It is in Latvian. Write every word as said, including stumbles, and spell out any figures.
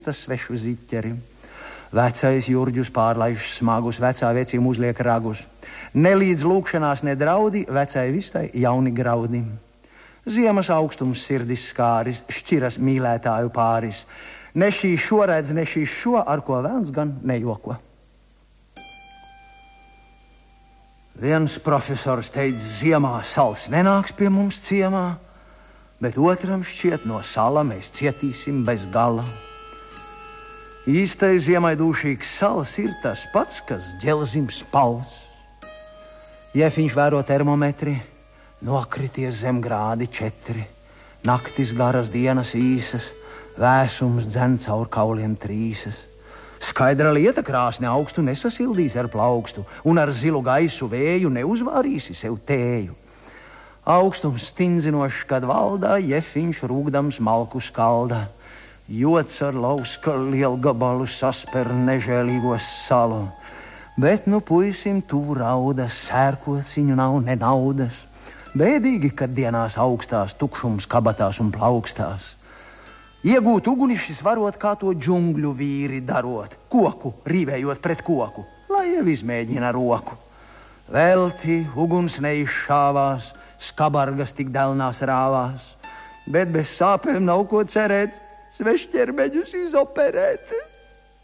tas svešu ziķeri. Vecais Jurģus pārlaiž smagus, vecā vecīm uzliek ragus. Nelīdz lūkšanās ne draudi, vecai vistai jauni graudi. Ziemas augstums sirdis skāris, šķiras mīlētāju pāris. Ne šī šo redz, ne šī šo, ar ko vēlns gan nejoko. Viens profesors teica, ziemā sals nenāks pie mums ciemā, bet otram šķiet, no sala mēs cietīsim bez gala. Īstais ziemai dūšīgs sals ir tas pats, kas ģelzims pals. Jefiņš vēro termometri, nokrities zem grādi četri. Naktis garas, dienas īsas, vēsums dzen caur kauliem trīsas. Skaidra lieta krāsne augstu nesasildīs ar plaukstu, un ar zilu gaisu vēju neuzvārīsi sev tēju. Augstums stindzinošs, kad valdā, Jefiņš rūgdams malku skalda. Jots ar lauska lielgabalu sasper nežēlīgo salu. Bet nu puisim tuvu rauda, sērkociņu nav ne naudas. Bēdīgi, kad dienās augstās, tukšums kabatās un plaukstās. Iegūt uguni šis varot, kā to džungļu vīri darot, koku rīvējot pret koku, lai jau izmēģina roku. Velti uguns neizšāvās, skabargas tik delnās rāvās, bet bez sāpēm nav ko cerēt, svešķermeņus izoperēt.